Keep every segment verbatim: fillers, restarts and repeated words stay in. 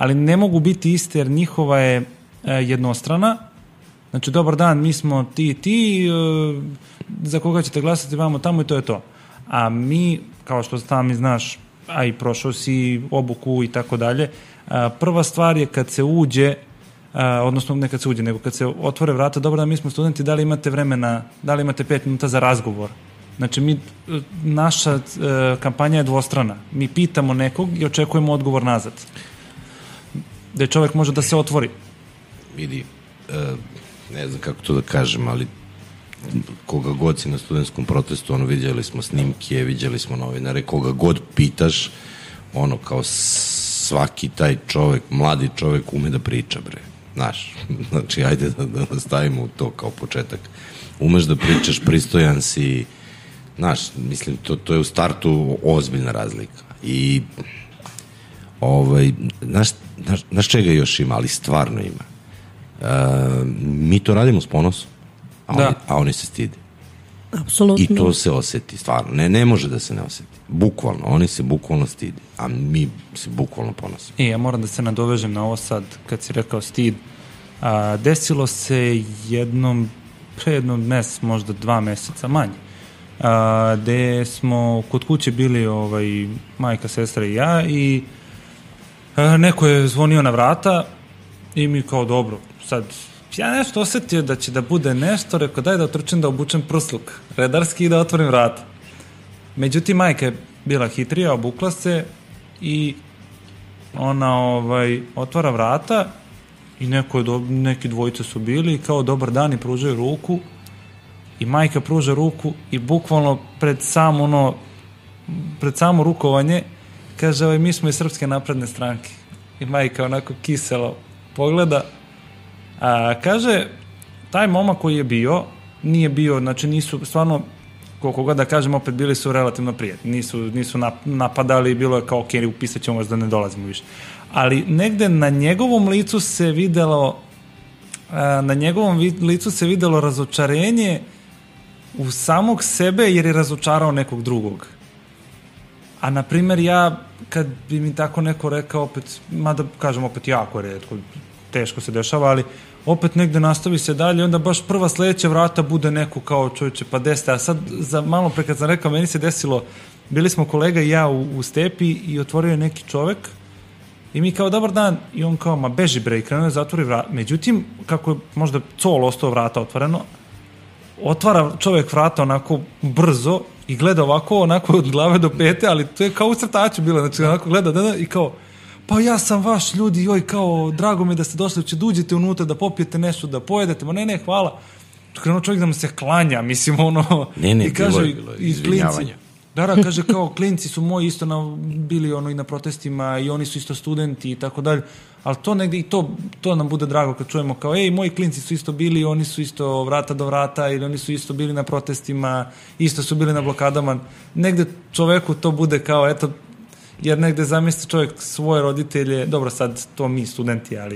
ali ne mogu biti iste jer njihova je e, jednostrana. Znači, dobar dan, mi smo ti i ti, e, za koga ćete glasati, vamo tamo i to je to. A mi, kao što sami znaš, a i prošao si obuku i tako dalje, prva stvar je kad se uđe, a, odnosno ne kad se uđe, nego kad se otvore vrata, dobro da mi smo studenti, da li imate vremena, da li imate pet minuta za razgovor. Znači, mi, naša e, kampanja je dvostrana. Mi pitamo nekog i očekujemo odgovor nazad. Da čovjek može da se otvori. Vidi, e, ne znam kako to da kažem, ali koga god si na studentskom protestu, ono, vidjeli smo snimke, vidjeli smo novinare, koga god pitaš, ono, kao svaki taj čovjek, mladi čovjek ume da priča, bre. Znaš, znači, ajde da, da, da stavimo to kao početak. Umeš da pričaš, pristojan si, znaš, mislim, to, to je u startu ozbiljna razlika. I, ovaj, znaš, znaš, znaš čega još ima, ali stvarno ima. Uh, mi to radimo s ponosom, a, da. oni, a oni se stide. Apsolutno. I to se oseti, stvarno. Ne, ne može da se ne oseti. Bukvalno, oni se bukvalno stide, a mi se bukvalno ponosimo. I ja moram da se nadovežem na ovo sad, kad si rekao stid. A, desilo se jednom, pre jednom mes, možda dva meseca manje, a, gde smo kod kuće bili ovaj, majka, sestra i ja i a, neko je zvonio na vrata i mi kao dobro, sad ja nešto osetio da će da bude nešto, rekao daj da otrčem da obučem prsluk redarski i da otvorim vrata. Međutim, majka je bila hitrija, obukla se i ona ovaj, otvara vrata i neko je do, neki dvojice su bili i kao dobar dan i pružaju ruku i majka pruža ruku i bukvalno pred samo ono pred samo rukovanje kaže ovaj, mi smo iz Srpske napredne stranke i majka onako kiselo pogleda. A, kaže, taj momak koji je bio, nije bio, znači nisu, stvarno, koliko god da kažem, opet bili su relativno prijatni, nisu, nisu napadali, bilo je kao, ok, upisat ćemo vas da ne dolazimo više. Ali negde na njegovom licu se videlo, a, na njegovom licu se videlo razočarenje u samog sebe, jer je razočarao nekog drugog. A, na primjer, ja, kad bi mi tako neko rekao, opet, mada kažem, opet jako je redko, teško se dešava, ali opet negde nastavi se dalje, onda baš prva sledeća vrata bude neko kao čovječe, pa desite, a sad za malo pre kad sam rekao, meni se desilo, bili smo kolega i ja u, u Stepi i otvorio je neki čovek i mi kao dobar dan i on kao, ma beži bre, i krenuo je zatvori vrata, međutim, kako je možda col ostao vrata otvoreno, otvara čovjek vrata onako brzo i gleda ovako, onako od glave do pete, ali to je kao u crtaču bilo, znači onako gleda da, da, i kao pa ja sam vaš ljudi, joj, kao, drago mi da ste došli, će da uđete unutra, da popijete nešto, da pojedete, ma ne, ne, hvala. Krenuo čovjek da mu se klanja, mislim, ono, ne, ne, i kaže, bilo je, bilo je, izvinjavanja. Da, da, kaže, kao, klinci su moji isto na, bili ono i na protestima i oni su isto studenti i tako dalje, ali to negde, i to, to nam bude drago kad čujemo, kao, ej, moji klinci su isto bili, oni su isto vrata do vrata ili oni su isto bili na protestima, isto su bili na blokadama, negde čoveku to bude kao, eto, jer negde zamisli čovjek svoje roditelje, dobro sad to mi studenti, ali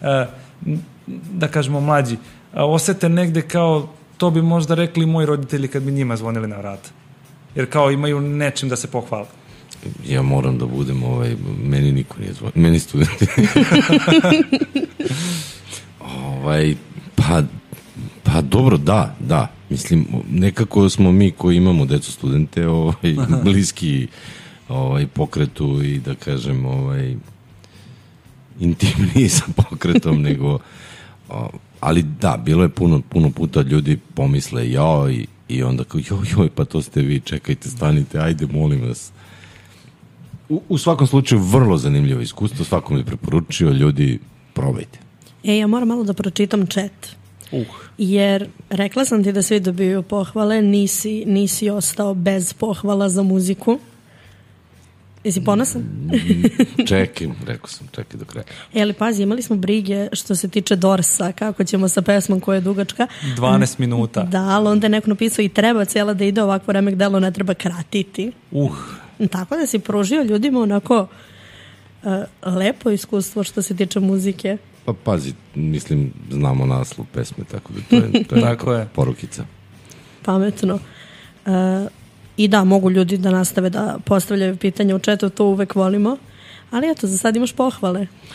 da kažemo mlađi, osete negde kao to bi možda rekli moji roditelji kad bi njima zvonili na vrata. Jer kao imaju nečim da se pohvale. Ja moram da budem, ovaj, meni niko nije zvonio, meni studenti. ovaj, pa, pa dobro, da, da. Mislim, nekako smo mi koji imamo decu studente, ovaj, bliski ovaj, pokretu i da kažem ovaj, intimniji sa pokretom nego o, ali da, bilo je puno, puno puta ljudi pomisle joj i onda kao joj, joj, pa to ste vi, čekajte, stanite, ajde, molim vas. U, u svakom slučaju vrlo zanimljivo iskustvo, svakom je preporučio, ljudi, probajte. E, ja moram malo da pročitam chat. Uh. Jer rekla sam ti da svi dobiju pohvale, nisi, nisi ostao bez pohvala za muziku. Jesi ponosan? Čekaj, rekao sam, čekaj do kraja. E, ali pazi, imali smo brige što se tiče Dorsa, kako ćemo sa pesmom koja je dugačka. dvanaest minuta. Da, ali onda je neko napisao i treba cijela da ide ovakvo remek delo, ne treba kratiti. Uh. Tako da si pružio ljudima onako uh, lepo iskustvo što se tiče muzike. Pa pazi, mislim, znamo naslov pesme, tako da to je, to je tako je. Porukica. Pametno. Uh, I da, mogu ljudi da nastave da postavljaju pitanja u chatu, to uvek volimo. Ali eto, za sad imaš pohvale.